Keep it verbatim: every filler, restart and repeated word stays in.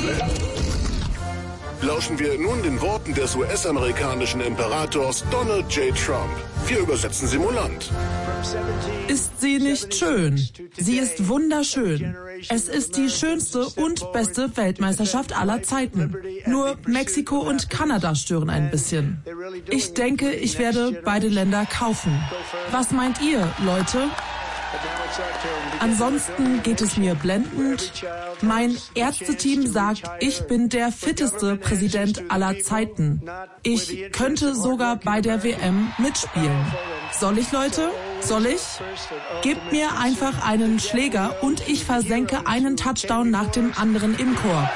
Lauschen wir nun den Worten des U S-amerikanischen Imperators Donald J. Trump. Wir übersetzen simulant. Ist sie nicht schön? Sie ist wunderschön. Es ist die schönste und beste Weltmeisterschaft aller Zeiten. Nur Mexiko und Kanada stören ein bisschen. Ich denke, ich werde beide Länder kaufen. Was meint ihr, Leute? Ansonsten geht es mir blendend. Mein Ärzteteam sagt, ich bin der fitteste Präsident aller Zeiten. Ich könnte sogar bei der W M mitspielen. Soll ich, Leute? Soll ich? Gebt mir einfach einen Schläger und ich versenke einen Touchdown nach dem anderen im Chor.